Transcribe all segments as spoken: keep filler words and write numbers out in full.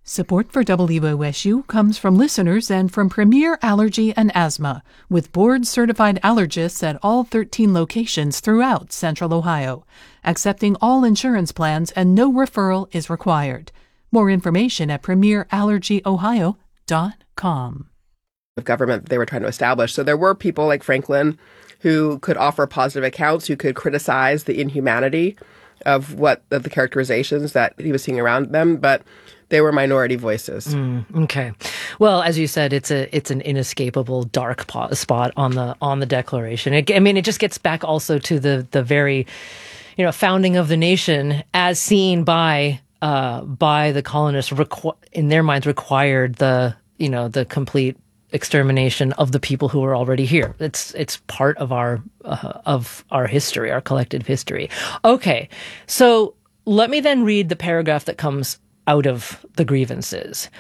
Support for W O S U comes from listeners and from Premier Allergy and Asthma, with board-certified allergists at all thirteen locations throughout Central Ohio, accepting all insurance plans and no referral is required. More information at premier allergy ohio dot com. Of government that they were trying to establish. So there were people like Franklin who could offer positive accounts, who could criticize the inhumanity of what of the characterizations that he was seeing around them, but they were minority voices. Mm, okay. Well, as you said, it's a it's an inescapable dark po- spot on the on the Declaration. It, I mean, it just gets back also to the the very, you know, founding of the nation as seen by uh, by the colonists. Requ- in their minds, required the you know the complete extermination of the people who are already here. It's it's part of our uh, of our history, our collective history. Okay, so let me then read the paragraph that comes out of the grievances.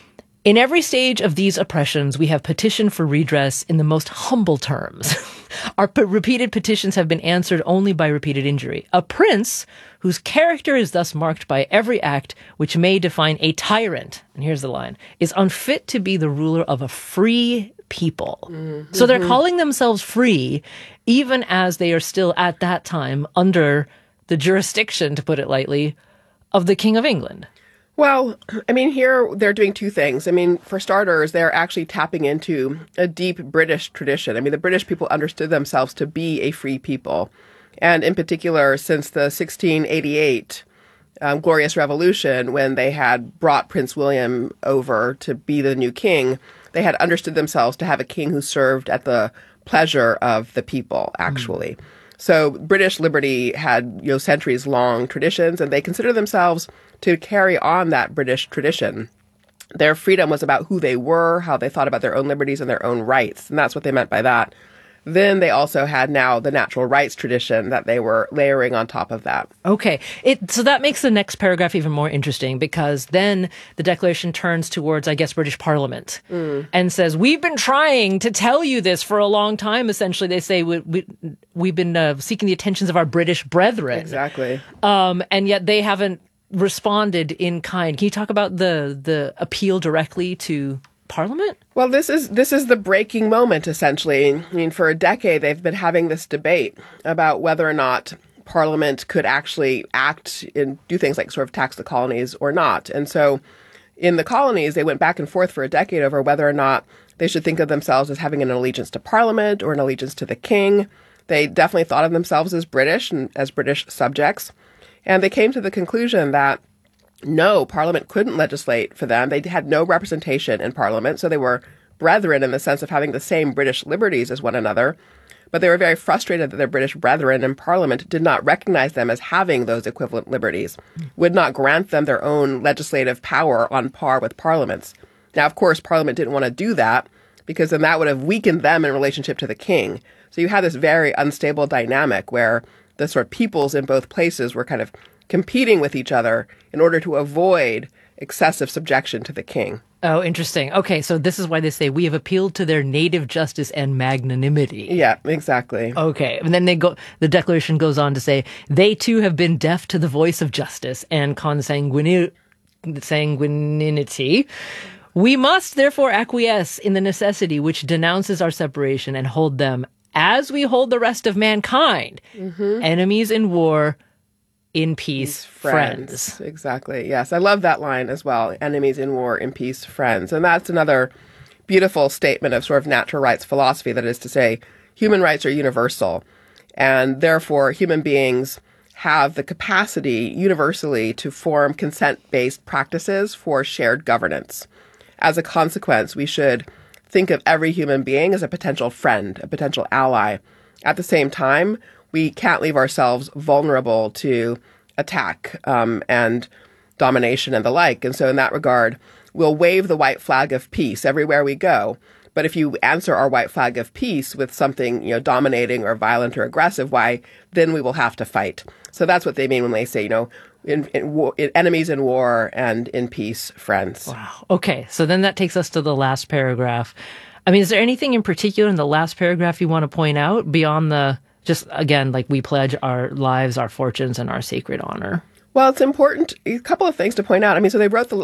In every stage of these oppressions, we have petitioned for redress in the most humble terms. Our p- repeated petitions have been answered only by repeated injury. A prince whose character is thus marked by every act which may define a tyrant, and here's the line, is unfit to be the ruler of a free people. Mm-hmm. So they're calling themselves free, even as they are still at that time under the jurisdiction, to put it lightly, of the King of England. Well, I mean, here they're doing two things. I mean, for starters, they're actually tapping into a deep British tradition. I mean, the British people understood themselves to be a free people. And in particular, since the sixteen eighty-eight um, Glorious Revolution, when they had brought Prince William over to be the new king, they had understood themselves to have a king who served at the pleasure of the people, actually. Mm. So British liberty had, you know, centuries-long traditions, and they consider themselves to carry on that British tradition. Their freedom was about who they were, how they thought about their own liberties and their own rights, and that's what they meant by that. Then they also had now the natural rights tradition that they were layering on top of that. Okay. It, so that makes the next paragraph even more interesting, because then the Declaration turns towards, I guess, British Parliament mm. and says, we've been trying to tell you this for a long time. Essentially, they say we, we, we've been uh, seeking the attentions of our British brethren. Exactly. Um, and yet they haven't responded in kind. Can you talk about the the appeal directly to Parliament? Well, this is this is the breaking moment, essentially. I mean, for a decade, they've been having this debate about whether or not Parliament could actually act and do things like sort of tax the colonies or not. And so in the colonies, they went back and forth for a decade over whether or not they should think of themselves as having an allegiance to Parliament or an allegiance to the king. They definitely thought of themselves as British and as British subjects. And they came to the conclusion that no, Parliament couldn't legislate for them. They had no representation in Parliament, so they were brethren in the sense of having the same British liberties as one another. But they were very frustrated that their British brethren in Parliament did not recognize them as having those equivalent liberties, would not grant them their own legislative power on par with Parliament's. Now, of course, Parliament didn't want to do that, because then that would have weakened them in relationship to the king. So you had this very unstable dynamic where the sort of peoples in both places were kind of competing with each other in order to avoid excessive subjection to the king. Oh, interesting. Okay, so this is why they say we have appealed to their native justice and magnanimity. Yeah, exactly. Okay, and then they go. The Declaration goes on to say they too have been deaf to the voice of justice and consanguini- sanguinity. We must therefore acquiesce in the necessity which denounces our separation and hold them as we hold the rest of mankind, mm-hmm. enemies in war, in peace, friends. friends. Exactly. Yes. I love that line as well. Enemies in war, in peace, friends. And that's another beautiful statement of sort of natural rights philosophy. That is to say, human rights are universal. And therefore, human beings have the capacity universally to form consent-based practices for shared governance. As a consequence, we should think of every human being as a potential friend, a potential ally. At the same time, we can't leave ourselves vulnerable to attack um, and domination and the like. And so in that regard, we'll wave the white flag of peace everywhere we go. But if you answer our white flag of peace with something, you know, dominating or violent or aggressive, why, then we will have to fight. So that's what they mean when they say, you know, in, in, war, in enemies in war and in peace, friends. Wow. Okay. So then that takes us to the last paragraph. I mean, is there anything in particular in the last paragraph you want to point out beyond the, just again, like we pledge our lives, our fortunes, and our sacred honor? Well, it's important. A couple of things to point out. I mean, so they wrote the